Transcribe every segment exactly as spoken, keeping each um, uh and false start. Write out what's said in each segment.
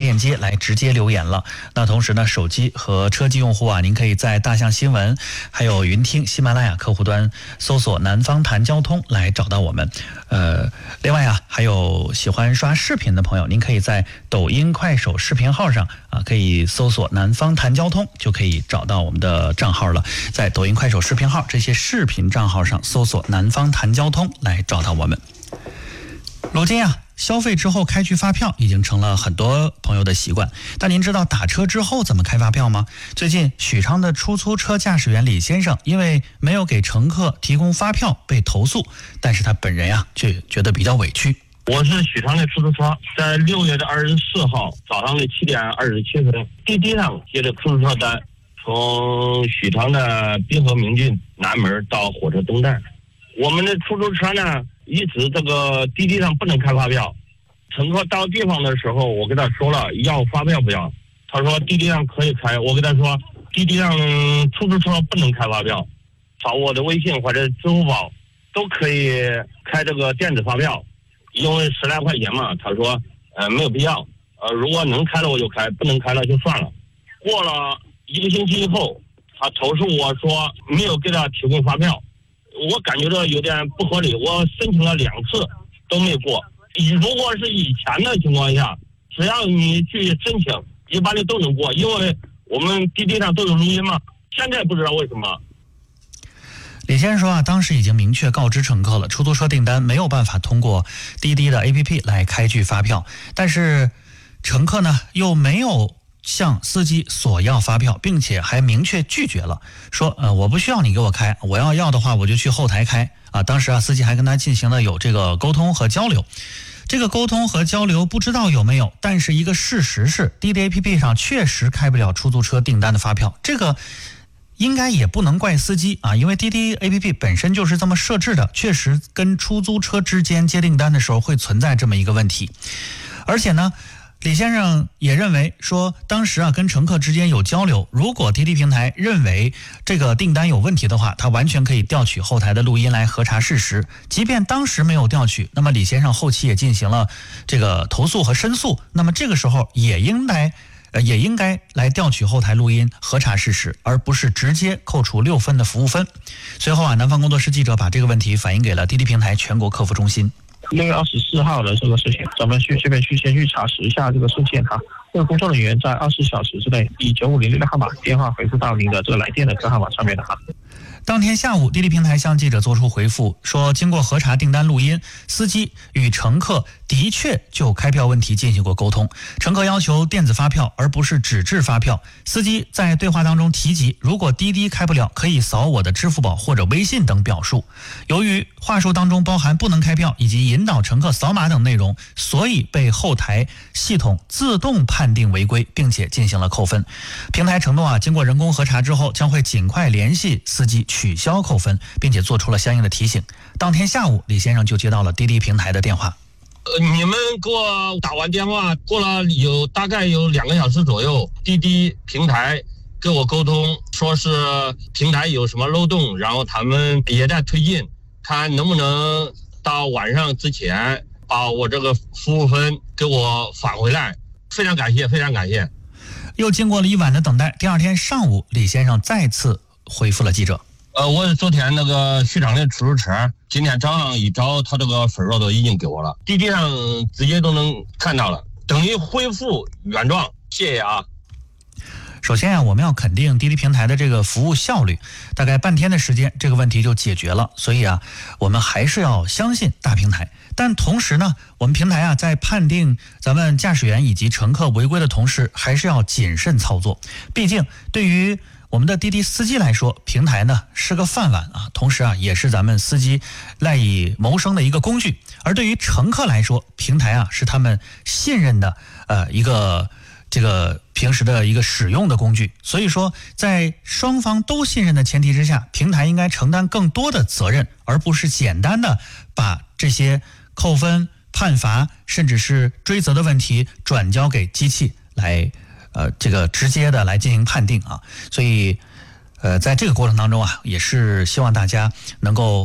链接来直接留言了。那同时呢，手机和车机用户啊，您可以在大象新闻、还有云听、喜马拉雅客户端搜索南方谈交通来找到我们。呃，另外啊，还有喜欢刷视频的朋友，您可以在抖音、快手视频号上啊，可以搜索南方谈交通，就可以找到我们的账号了。在抖音、快手视频号这些视频账号上搜索南方谈交通来找到我们。如今啊，消费之后开具发票已经成了很多朋友的习惯，但您知道打车之后怎么开发票吗？最近许昌的出租车驾驶员李先生因为没有给乘客提供发票被投诉，但是他本人呀、啊、却觉得比较委屈。 我是许昌的出租车，在六月的二十四号早上的七点二十七分，滴滴上接的出租车单，从许昌的滨河明郡南门到火车东站。我们的出租车呢，一直这个滴滴上不能开发票。乘客到地方的时候，我跟他说了要发票不要，他说滴滴上可以开。我跟他说滴滴上出租车不能开发票，找我的微信或者支付宝都可以开这个电子发票，因为十来块钱嘛。他说呃没有必要，呃如果能开了我就开，不能开了就算了。过了一个星期以后，他投诉我说没有给他提供发票，我感觉到有点不合理，我申请了两次都没过。如果是以前的情况下，只要你去申请，一般的都能过，因为我们滴滴上都有录音嘛。现在不知道为什么。 李先生说啊，当时已经明确告知乘客了，出租车订单没有办法通过滴滴的 A P P 来开具发票，但是乘客呢又没有向司机索要发票，并且还明确拒绝了，说呃我不需要你给我开，我要要的话我就去后台开啊。当时啊，司机还跟他进行了有这个沟通和交流。这个沟通和交流不知道有没有，但是一个事实是，滴滴 A P P 上确实开不了出租车订单的发票。这个应该也不能怪司机啊，因为滴滴 A P P 本身就是这么设置的，确实跟出租车之间接订单的时候会存在这么一个问题。而且呢，李先生也认为说，当时啊跟乘客之间有交流，如果滴滴平台认为这个订单有问题的话，他完全可以调取后台的录音来核查事实。即便当时没有调取，那么李先生后期也进行了这个投诉和申诉，那么这个时候也应该呃也应该来调取后台录音核查事实，而不是直接扣除六分的服务分。随后啊，南方工作室记者把这个问题反映给了滴滴平台全国客服中心。 六月二十四号的这个事情，咱们去这边去先去查实一下这个事件哈。这个工作人员在二十四小时之内以九五零六的号码电话回复到您的这个来电的这个号码上面的哈。 当天下午，滴滴平台向记者做出回复，说经过核查订单录音，司机与乘客的确就开票问题进行过沟通，乘客要求电子发票而不是纸质发票。司机在对话当中提及，如果滴滴开不了，可以扫我的支付宝或者微信等表述。由于话术当中包含不能开票以及引导乘客扫码等内容，所以被后台系统自动判定违规，并且进行了扣分。平台承诺啊，经过人工核查之后，将会尽快联系司机取消扣分，并且做出了相应的提醒。当天下午，李先生就接到了滴滴平台的电话。 呃，你们给我打完电话，过了有大概有两个小时左右，滴滴平台跟我沟通，说是平台有什么漏洞，然后他们也在推进，看能不能到晚上之前把我这个服务分给我返回来。非常感谢，非常感谢。 又经过了一晚的等待，第二天上午，李先生再次回复了记者。 呃，我昨天那个许昌的出租车，今天早上一找，他这个分儿都已经给我了，滴滴上直接都能看到了，等于恢复原状。谢谢啊。 首先啊，我们要肯定滴滴平台的这个服务效率，大概半天的时间，这个问题就解决了。所以啊，我们还是要相信大平台。但同时呢，我们平台啊，在判定咱们驾驶员以及乘客违规的同时，还是要谨慎操作。毕竟，对于我们的滴滴司机来说，平台呢是个饭碗啊，同时啊，也是咱们司机赖以谋生的一个工具。而对于乘客来说，平台啊是他们信任的呃一个。这个平时的一个使用的工具，所以说在双方都信任的前提之下，平台应该承担更多的责任，而不是简单的把这些扣分、判罚甚至是追责的问题转交给机器来呃这个直接的来进行判定啊。所以呃在这个过程当中啊，也是希望大家能够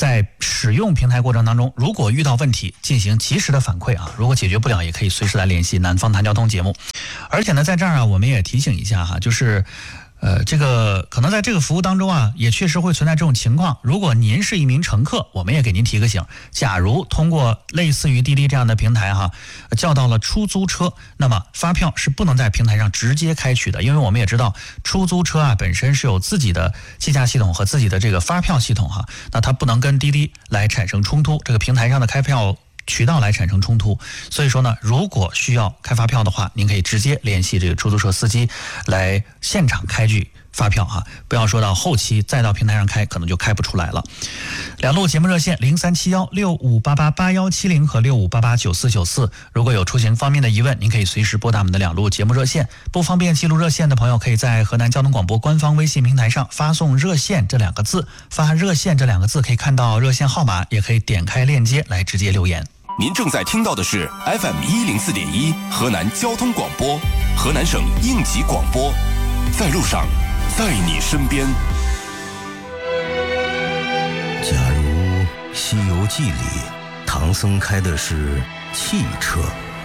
在使用平台过程当中，如果遇到问题，进行及时的反馈啊，如果解决不了，也可以随时来联系南方谈交通节目。而且呢，在这儿啊，我们也提醒一下哈，就是。呃，这个可能在这个服务当中啊，也确实会存在这种情况。如果您是一名乘客，我们也给您提个醒：假如通过类似于滴滴这样的平台哈，叫到了出租车，那么发票是不能在平台上直接开取的，因为我们也知道出租车啊本身是有自己的计价系统和自己的这个发票系统哈，那它不能跟滴滴来产生冲突，这个平台上的开票渠道来产生冲突，所以说呢，如果需要开发票的话，您可以直接联系这个出租车司机来现场开具发票啊，不要说到后期再到平台上开，可能就开不出来了。两路节目热线零三七幺六五八八八幺七零和六五八八九四九四，如果有出行方面的疑问，您可以随时拨打我们的两路节目热线。不方便记录热线的朋友，可以在河南交通广播官方微信平台上发送热线这两个字，发热线这两个字可以看到热线号码，也可以点开链接来直接留言。 您正在听到的是 F M 一零四点一河南交通广播，河南省应急广播，在路上，在你身边。 假如《西游记》里唐僧开的是汽车，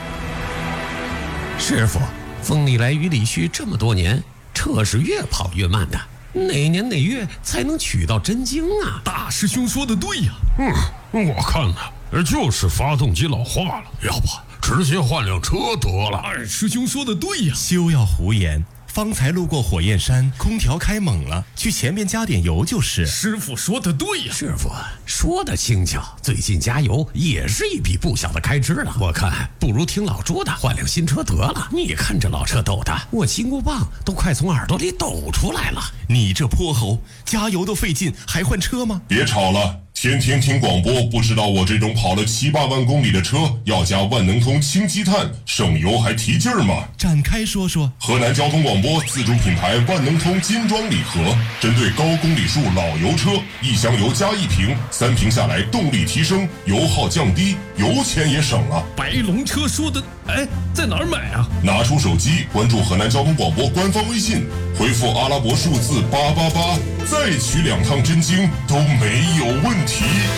师傅，风里来雨里去这么多年，车是越跑越慢的，哪年哪月才能取到真经啊？ 大师兄说的对呀，嗯，我看呢，就是发动机老化了，要不直接换辆车得了。二师兄说的对呀， 休要胡言。方才路过火焰山，空调开猛了，去前面加点油就是。 师傅说的对呀， 师傅说的轻巧，最近加油也是一笔不小的开支了。我看不如听老朱的，换辆新车得了。你看这老车抖的，我金箍棒都快从耳朵里抖出来了。 你这泼猴，加油都费劲，还换车吗？ 别吵了。天天听广播，不知道我这种跑了七八万公里的车要加万能通氢积碳，省油还提劲儿吗？ 展开说说。 河南交通广播自主品牌万能通金装礼盒，针对高公里数老油车，一箱油加一瓶，三瓶下来动力提升，油耗降低，油钱也省了。 白龙车说的，哎，在哪儿买啊？ 拿出手机关注河南交通广播官方微信，回复阿拉伯数字八八八，再取两趟真经都没有问题。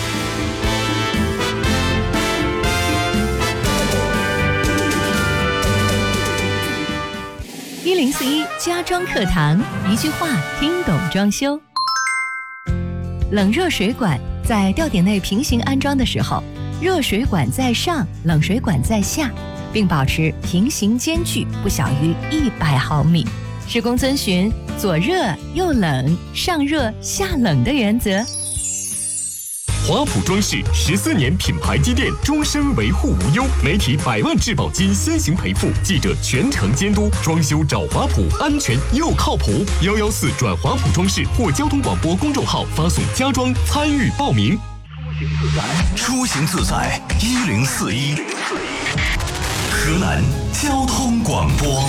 一零四一家装课堂，一句话听懂装修。冷热水管在吊顶内平行安装的时候，热水管在上，冷水管在下，并保持平行间距不小于一百毫米。施工遵循左热右冷、上热下冷的原则。 华普装饰十四年品牌积淀，终身维护无忧，媒体百万质保金先行赔付，记者全程监督，装修找华普，安全又靠谱。幺幺四转华普装饰或交通广播公众号发送家装参与报名。 出行自在一零四一，河南交通广播。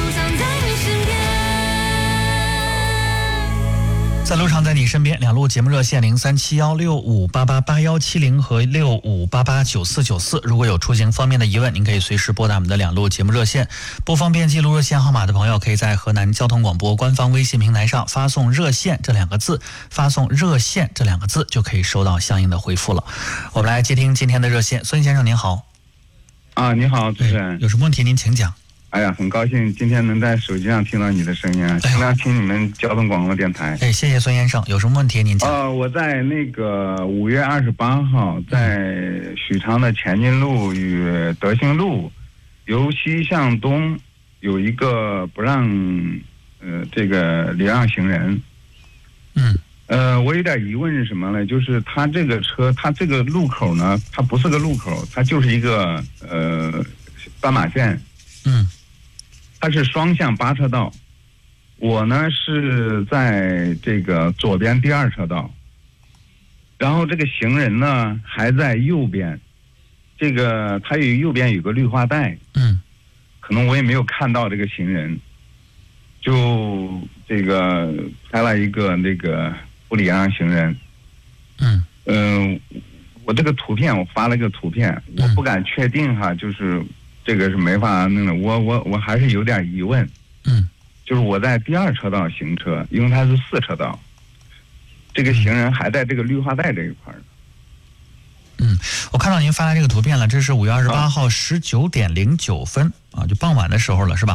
在路上，在你身边，两路节目热线零三七幺六五八八八幺七零和六五八八九四九四。如果有出行方面的疑问，您可以随时拨打我们的两路节目热线。不方便记录热线号码的朋友，可以在河南交通广播官方微信平台上发送热线这两个字，发送热线这两个字就可以收到相应的回复了。我们来接听今天的热线，孙先生您好。 啊，你好，主持人。 有什么问题您请讲。 哎呀，很高兴今天能在手机上听到你的声音啊！经常听你们交通广播电台。 哎，谢谢孙先生，有什么问题您讲？ 呃，我在那个五月二十八号，在许昌的前进路与德兴路，由西向东有一个不让呃这个礼让行人。 嗯。 呃，我有点疑问是什么呢？就是他这个车，他这个路口呢，它不是个路口，它就是一个呃斑马线。 嗯。 它是双向八车道，我呢是在这个左边第二车道，然后这个行人呢还在右边，这个它有右边有个绿化带， 嗯， 可能我也没有看到这个行人，就这个拍了一个那个不礼让行人， 嗯嗯、呃，我这个图片我发了一个图片，我不敢确定哈，就是这个是没法弄的，我我我还是有点疑问， 嗯， 就是我在第二车道行车，因为它是四车道，这个行人还在这个绿化带这一块儿， 我看到您发来这个图片了，这是五月二十八号十九点零九分啊，就傍晚的时候了，是吧？